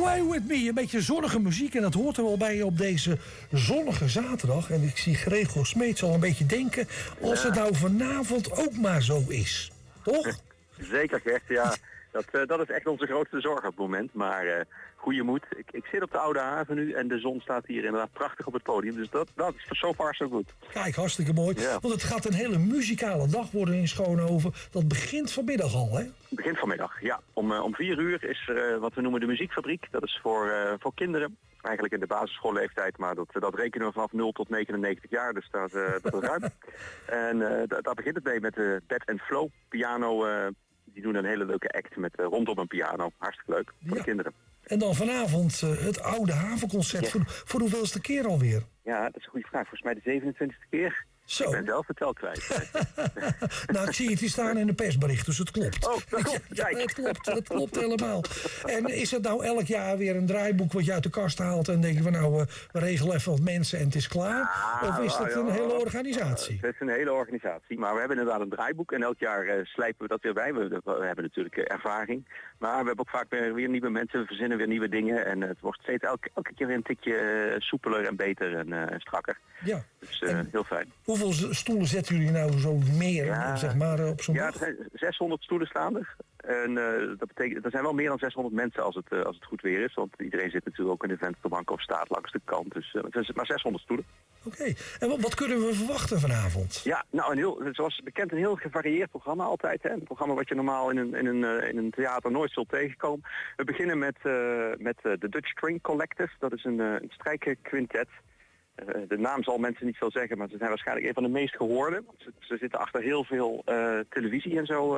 Fly With Me, een beetje zonnige muziek. En dat hoort er wel bij op deze zonnige zaterdag. En ik zie Gregor Smeets al een beetje denken... als het nou vanavond ook maar zo is. Toch? Zeker, Gert. Ja, dat is echt onze grootste zorg op het moment. Maar goede moed. Ik zit op de Oude Haven nu en de zon staat hier inderdaad prachtig op het podium. Dus dat is so far so good. Kijk, hartstikke mooi. Ja. Want het gaat een hele muzikale dag worden in Schoonhoven. Dat begint vanmiddag al, hè? Het begint vanmiddag, ja. Om 4 uur is er wat we noemen de muziekfabriek. Dat is voor kinderen. Eigenlijk in de basisschoolleeftijd, maar dat rekenen we vanaf 0 tot 99 jaar, dus dat is ruim. En daar begint het mee met Bed and Flow, piano. Die doen een hele leuke act met rondom een piano. Hartstikke leuk voor de kinderen. En dan vanavond het Oude Havenconcert. Ja. Voor de hoeveelste keer alweer? Ja, dat is een goede vraag. Volgens mij de 27e keer. Zo. Ik ben zelf het tel kwijt. Nou, ik zie het hier staan in een persbericht, dus het klopt. Oh, dat klopt. Ja, het klopt helemaal. En is het nou elk jaar weer een draaiboek wat je uit de kast haalt... en denk je van nou, we regelen even wat mensen en het is klaar? Of is het een hele organisatie? Het is een hele organisatie, maar we hebben inderdaad een draaiboek... en elk jaar slijpen we dat weer bij. We hebben natuurlijk ervaring. Maar we hebben ook vaak weer nieuwe mensen, we verzinnen weer nieuwe dingen... en het wordt steeds elke keer weer een tikje soepeler en beter en strakker. Ja. Dus heel fijn. Hoeveel stoelen zetten jullie nou zo meer, zeg maar, op zo'n dag? Ja, er zijn 600 stoelen staan er. En dat betekent, er zijn wel meer dan 600 mensen als het goed weer is. Want iedereen zit natuurlijk ook in de vensterbank of staat langs de kant. Dus het is maar 600 stoelen. Oké. En wat kunnen we verwachten vanavond? Ja, nou, zoals bekend een heel gevarieerd programma altijd. Hè? Een programma wat je normaal in een theater nooit zult tegenkomen. We beginnen met de Dutch String Collective. Dat is een strijkquintet. De naam zal mensen niet veel zeggen, maar ze zijn waarschijnlijk een van de meest gehoorde. Ze zitten achter heel veel televisie en zo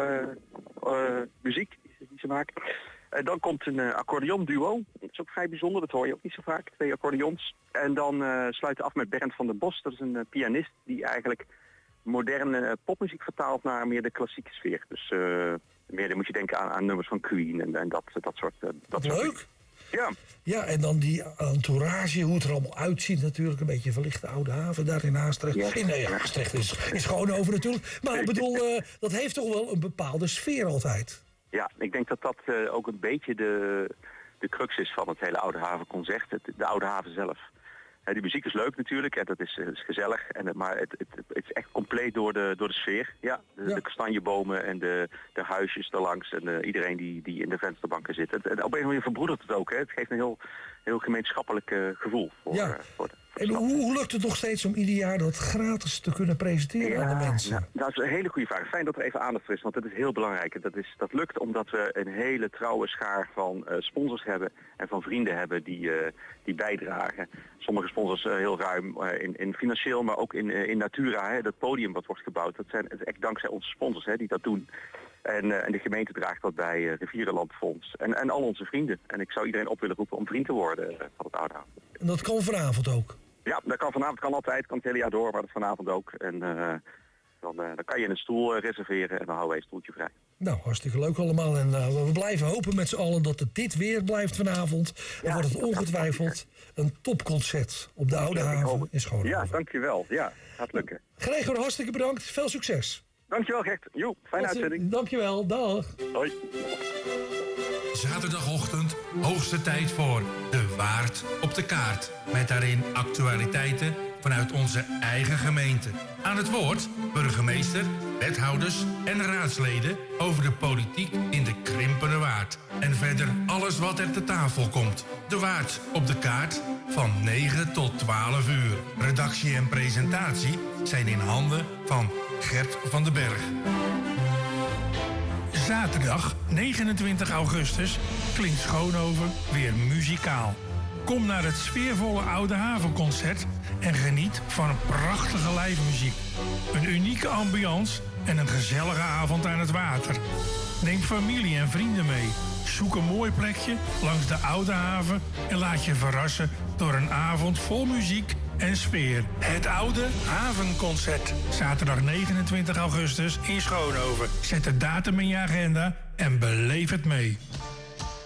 muziek die ze maken. Dan komt een accordeonduo. Dat is ook vrij bijzonder, dat hoor je ook niet zo vaak. 2 accordeons. En dan sluiten we af met Bernd van den Bos. Dat is een pianist die eigenlijk moderne popmuziek vertaalt naar meer de klassieke sfeer. Dus meer dan moet je denken aan nummers van Queen en dat soort. Dat leuk! Soort. Ja. Ja, en dan die entourage, hoe het er allemaal uitziet natuurlijk. Een beetje verlichte Oude Haven daar in Haastrecht. Ja. Nee, Haastrecht is gewoon over natuurlijk. Maar ik bedoel, dat heeft toch wel een bepaalde sfeer altijd. Ja, ik denk dat ook een beetje de crux is van het hele Oude Haven-concert. De Oude Haven zelf. Die muziek is leuk natuurlijk en dat is gezellig. Maar het is echt compleet door de sfeer. Ja, de kastanjebomen en de huisjes daarlangs en iedereen die in de vensterbanken zit. En op een of andere manier verbroedert het ook. Hè. Het geeft een heel gemeenschappelijk gevoel voor de. En hoe lukt het nog steeds om ieder jaar dat gratis te kunnen presenteren aan de mensen? Ja, dat is een hele goede vraag. Fijn dat er even aandacht voor is, want dat is heel belangrijk. Dat lukt omdat we een hele trouwe schaar van sponsors hebben en van vrienden hebben die bijdragen. Sommige sponsors heel ruim in financieel, maar ook in Natura. Dat podium wat wordt gebouwd, het is echt dankzij onze sponsors die dat doen. En de gemeente draagt dat bij Rivierenlandfonds en al onze vrienden. En ik zou iedereen op willen roepen om vriend te worden van het Oude Haven. En dat kan vanavond ook? Ja, dat kan vanavond, kan altijd, kan het hele jaar door, maar dat vanavond ook. En dan kan je een stoel reserveren en dan houden wij een stoeltje vrij. Nou, hartstikke leuk allemaal. En we blijven hopen met z'n allen dat het dit weer blijft vanavond. Dan wordt het ongetwijfeld een topconcert op de Oude Haven in Schoonhoven. Ja, dankjewel. Ja, gaat lukken. Gregor, hartstikke bedankt. Veel succes. Dankjewel, Gert. Joe, fijne uitzending. Dankjewel, dag. Hoi. Zaterdagochtend, hoogste tijd voor De Waard op de Kaart. Met daarin actualiteiten vanuit onze eigen gemeente. Aan het woord burgemeester, wethouders en raadsleden over de politiek in de krimpende Waard. En verder alles wat er te tafel komt. De Waard op de Kaart van 9 tot 12 uur. Redactie en presentatie zijn in handen van Gert van den Berg. Zaterdag 29 augustus klinkt Schoonhoven weer muzikaal. Kom naar het sfeervolle Oude Havenconcert en geniet van een prachtige live muziek. Een unieke ambiance en een gezellige avond aan het water. Neem familie en vrienden mee. Zoek een mooi plekje langs de Oude Haven en laat je verrassen door een avond vol muziek en sfeer. Het Oude Havenconcert. Zaterdag 29 augustus in Schoonhoven. Zet de datum in je agenda en beleef het mee.